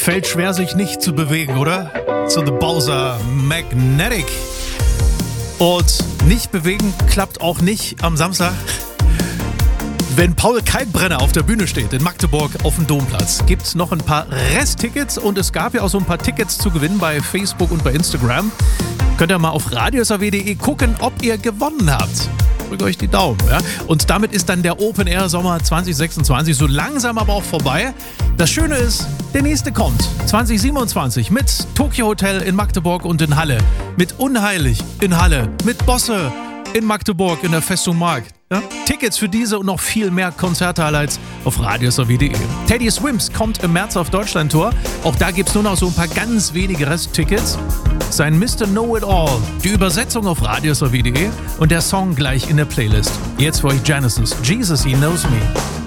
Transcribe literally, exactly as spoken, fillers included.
Fällt schwer, sich nicht zu bewegen, oder? Zu The Bowser Magnetic. Und nicht bewegen klappt auch nicht am Samstag, wenn Paul Kalkbrenner auf der Bühne steht in Magdeburg auf dem Domplatz. Gibt es noch ein paar Resttickets und es gab ja auch so ein paar Tickets zu gewinnen bei Facebook und bei Instagram. Könnt ihr mal auf radiosrw punkt de gucken, ob ihr gewonnen habt. Drückt euch die Daumen. Ja? Und damit ist dann der Open Air Sommer zwanzig sechsundzwanzig so langsam aber auch vorbei. Das Schöne ist, der nächste kommt. zwanzig siebenundzwanzig mit Tokyo Hotel in Magdeburg und in Halle. Mit Unheilig in Halle. Mit Bosse in Magdeburg in der Festung Mark. Ja? Tickets für diese und noch viel mehr Konzert-Highlights auf radiosrw punkt de. Teddy Swims kommt im März auf Deutschland-Tour. Auch da gibt es nur noch so ein paar ganz wenige Resttickets. Sein Mister Know-It-All, die Übersetzung auf radiosrw punkt de und der Song gleich in der Playlist. Jetzt für euch Genesis, Jesus, He Knows Me.